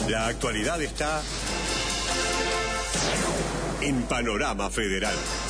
La actualidad está en Panorama Federal.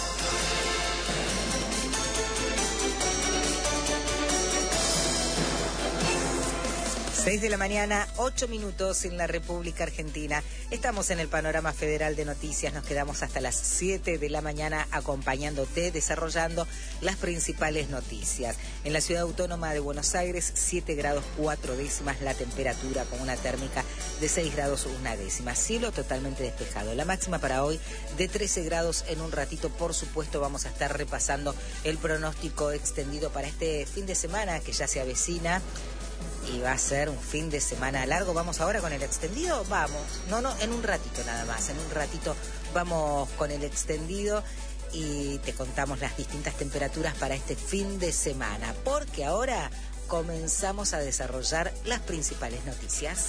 6 de la mañana, 8 minutos en la República Argentina. Estamos en el Panorama Federal de Noticias. Nos quedamos hasta las 7 de la mañana acompañándote, desarrollando las principales noticias. En la Ciudad Autónoma de Buenos Aires, 7 grados 4 décimas la temperatura, con una térmica de 6 grados 1 décima. Cielo totalmente despejado. La máxima para hoy de 13 grados. En un ratito, por supuesto, vamos a estar repasando el pronóstico extendido para este fin de semana que ya se avecina. Y va a ser un fin de semana largo. ¿Vamos ahora con el extendido? Vamos. No, en un ratito nada más. En un ratito vamos con el extendido y te contamos las distintas temperaturas para este fin de semana. Porque ahora comenzamos a desarrollar las principales noticias.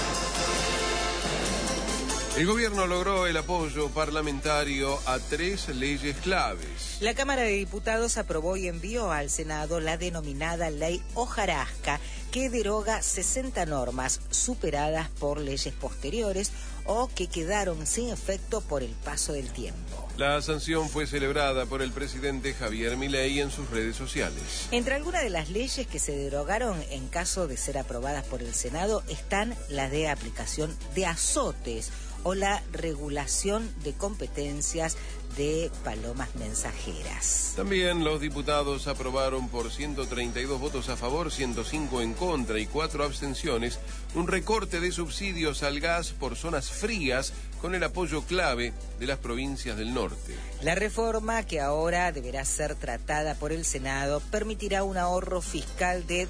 El gobierno logró el apoyo parlamentario a 3 leyes claves. La Cámara de Diputados aprobó y envió al Senado la denominada Ley Hojarasca, que deroga 60 normas superadas por leyes posteriores o que quedaron sin efecto por el paso del tiempo. La sanción fue celebrada por el presidente Javier Milei en sus redes sociales. Entre algunas de las leyes que se derogaron en caso de ser aprobadas por el Senado están las de aplicación de azotes o la regulación de competencias de palomas mensajeras. También los diputados aprobaron por 132 votos a favor, 105 en contra y 4 abstenciones, un recorte de subsidios al gas por zonas frías con el apoyo clave de las provincias del norte. La reforma, que ahora deberá ser tratada por el Senado, permitirá un ahorro fiscal de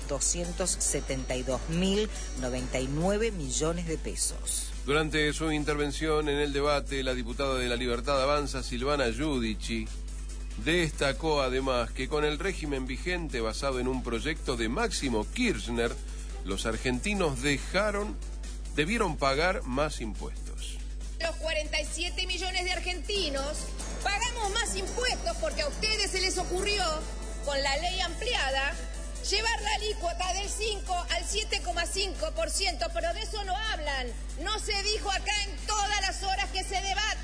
272.099 millones de pesos. Durante su intervención en el debate, la diputada de La Libertad Avanza, Silvana Giudici, destacó además que con el régimen vigente basado en un proyecto de Máximo Kirchner, los argentinos debieron pagar más impuestos. Los 47 millones de argentinos pagamos más impuestos porque a ustedes se les ocurrió, con la ley ampliada, llevar la alícuota del 5 al 7,5%, pero de eso no hablan. No se dijo acá en todas las horas que se debate.